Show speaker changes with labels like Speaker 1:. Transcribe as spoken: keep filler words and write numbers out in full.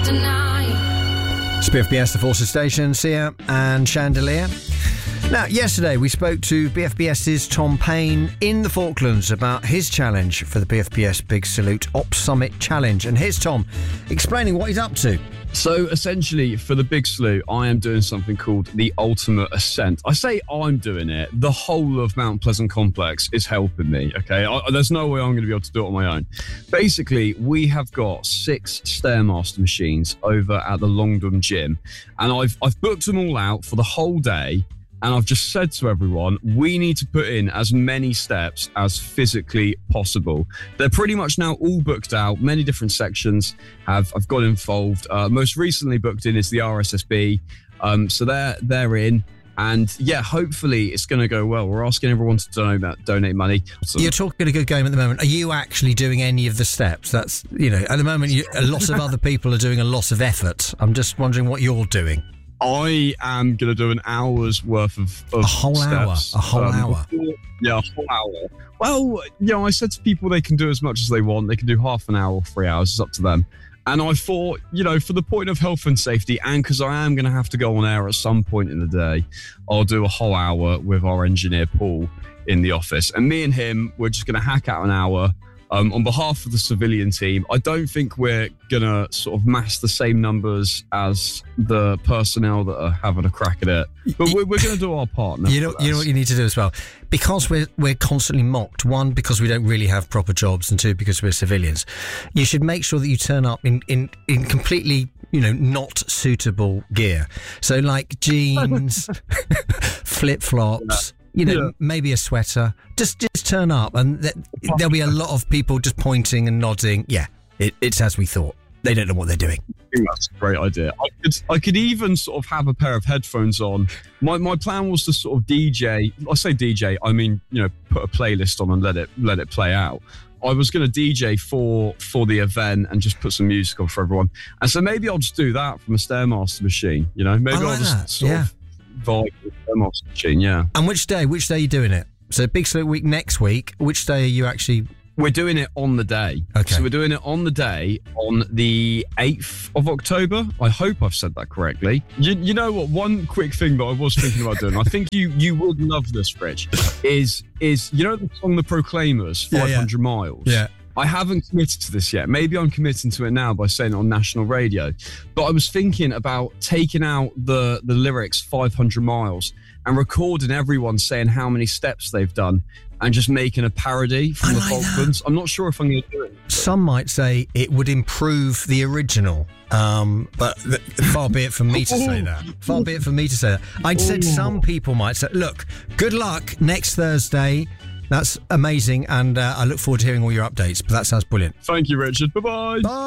Speaker 1: deny.
Speaker 2: It's B F B S, the Forces Station, Sia and Chandelier. Now, yesterday we spoke to BFBS's Tom Payne in the Falklands about his challenge for the B F B S Big Salute Op Summit Challenge. And here's Tom explaining what he's up to.
Speaker 3: So essentially, for the Big Salute, I am doing something called the Ultimate Ascent. I say I'm doing it. The whole of Mount Pleasant Complex is helping me, okay? I, there's no way I'm going to be able to do it on my own. Basically, we have got six Stairmaster machines over at the Longdon Gym, and I've I've booked them all out for the whole day. And I've just said to everyone, we need to put in as many steps as physically possible. They're pretty much now all booked out. Many different sections have, have got involved. Uh, most recently booked in is the R S S B. Um, so they're, they're in. And yeah, hopefully it's going to go well. We're asking everyone to donate, donate money. So,
Speaker 2: You're talking a good game at the moment. Are you actually doing any of the steps? That's, you know, at the moment, you, a lot of other people are doing a lot of effort. I'm just wondering what you're doing.
Speaker 3: I am going to do an hour's worth of, of
Speaker 2: a whole
Speaker 3: steps.
Speaker 2: hour. A whole
Speaker 3: um,
Speaker 2: hour.
Speaker 3: Before, yeah, a whole hour. Well, you know, I said to people they can do as much as they want. They can do half an hour or three hours. It's up to them. And I thought, you know, for the point of health and safety, and because I am going to have to go on air at some point in the day, I'll do a whole hour with our engineer Paul in the office. And me and him, we're just going to hack out an hour. Um, on behalf of the civilian team. I don't think we're going to sort of mass the same numbers as the personnel that are having a crack at it. But we're, we're going to do our part.
Speaker 2: You know, you know what you need to do as well? Because we're, we're constantly mocked, one, because we don't really have proper jobs, and two, because we're civilians. You should make sure that you turn up in, in, in completely, you know, not suitable gear. So like jeans, flip-flops, yeah. You know, yeah. maybe a sweater. Just just turn up, and th- there'll be a lot of people just pointing and nodding. Yeah, it, it's as we thought. They don't know what they're doing.
Speaker 3: I think that's a great idea. I could, I could even sort of have a pair of headphones on. My my plan was to sort of D J. I say D J, I mean, you know, put a playlist on and let it let it play out. I was going to D J for for the event and just put some music on for everyone. And so maybe I'll just do that from a Stairmaster machine. You know, maybe
Speaker 2: I like
Speaker 3: I'll just
Speaker 2: that.
Speaker 3: sort
Speaker 2: yeah.
Speaker 3: of vibe with the Stairmaster machine. Yeah.
Speaker 2: And which day? Which day are you doing it? So Big Salute Week next week. Which day are you actually?
Speaker 3: We're doing it on the day.
Speaker 2: Okay.
Speaker 3: So we're doing it on the day on the eighth of October. I hope I've said that correctly. You, you know what? One quick thing that I was thinking about doing, I think you you would love this, Rich, is, is you know the song The Proclaimers, five hundred
Speaker 2: yeah, yeah.
Speaker 3: miles?
Speaker 2: Yeah.
Speaker 3: I haven't committed to this yet. Maybe I'm committing to it now by saying it on national radio. But I was thinking about taking out the, the lyrics five hundred miles and recording everyone saying how many steps they've done and just making a parody from
Speaker 2: I
Speaker 3: the
Speaker 2: like
Speaker 3: Falklands.
Speaker 2: that.
Speaker 3: I'm not sure if I'm going to do it.
Speaker 2: Some might say it would improve the original, um, but th- far be it from me to say that. Far be it from me to say that. I'd said some people might say, look, good luck next Thursday. That's amazing, and uh, I look forward to hearing all your updates, but that sounds brilliant.
Speaker 3: Thank you, Richard. Bye-bye.
Speaker 2: Bye.